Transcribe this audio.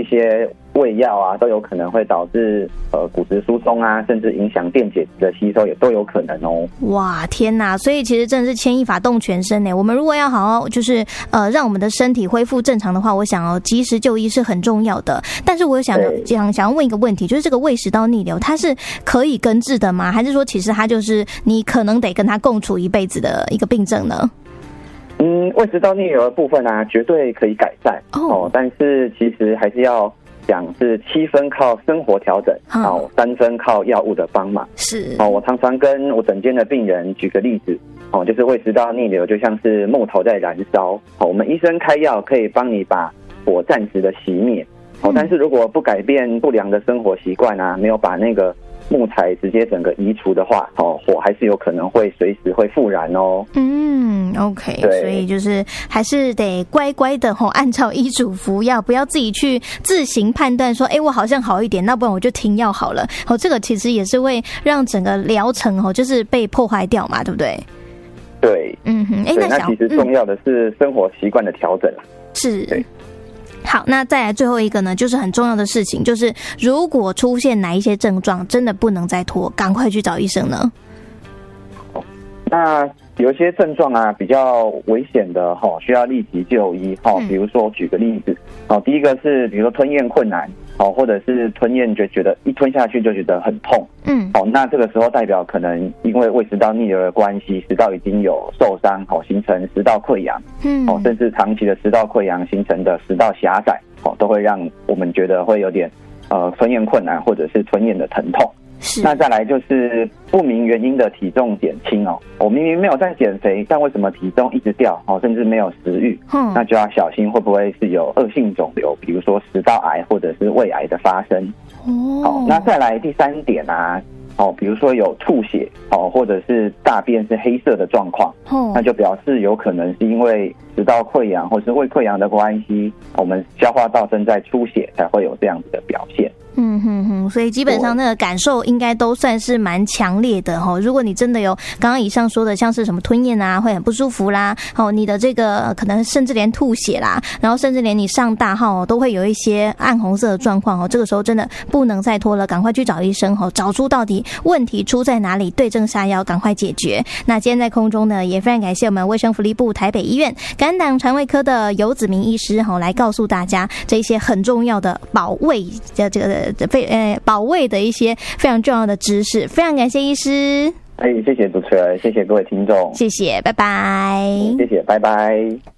些胃药啊，都有可能会导致骨质疏松啊，甚至影响电解质的吸收，也都有可能哦。 哇，天哪！所以其实真的是牵一发动全身呢。我们如果要好好就是让我们的身体恢复正常的话，我想及时就医是很重要的。但是我想要问一个问题，就是这个胃食道逆流它是可以根治的吗？还是说其实它就是你可能得跟它共处一辈子的一个病症呢？ 胃食道逆流的部分啊，绝对可以改善但是其实还是要讲是7分靠生活调整，3分靠药物的帮忙。 是我常常跟我诊间的病人举个例子就是胃食道逆流就像是木头在燃烧我们医生开药可以帮你把火暂时的熄灭但是如果不改变不良的生活习惯啊，没有把那个木材直接整个移除的话火还是有可能会随时会复燃哦。 OK， 所以就是还是得乖乖的按照医嘱服药，不要自己去自行判断说我好像好一点，那不然我就停药好了这个其实也是会让整个疗程就是被破坏掉嘛，对不对？ 对，那其实重要的是生活习惯的调整是对。好，那再来最后一个呢，就是很重要的事情，就是如果出现哪一些症状，真的不能再拖，赶快去找医生呢。 那有一些症状啊比较危险的需要立即就医比如说举个例子第一个是比如说吞咽困难或者是吞咽觉得一吞下去就觉得很痛那这个时候代表可能因为胃食道逆流的关系，食道已经有受伤形成食道溃疡甚至长期的食道溃疡形成的食道狭窄都会让我们觉得会有点吞咽困难或者是吞咽的疼痛。那再来就是不明原因的体重减轻我明明没有在减肥，但为什么体重一直掉甚至没有食欲那就要小心会不会是有恶性肿瘤，比如说食道癌或者是胃癌的发生那再来第3点啊比如说有吐血或者是大便是黑色的状况那就表示有可能是因为食道溃疡或是胃溃疡的关系，我们消化道正在出血才会有这样子的表现。 所以基本上那个感受应该都算是蛮强烈的如果你真的有刚刚以上说的像是什么吞咽啊会很不舒服啦你的这个可能甚至连吐血啦，然后甚至连你上大号都会有一些暗红色的状况这个时候真的不能再拖了，赶快去找医生找出到底问题出在哪里，对症下药，赶快解决。那今天在空中呢，也非常感谢我们卫生福利部台北医院肝胆肠胃科的游子明医师来告诉大家这些很重要的保胃的这个保卫的一些非常重要的知识，非常感谢医师。 谢谢主持人，谢谢各位听众， 谢谢，拜拜。 谢谢，拜拜。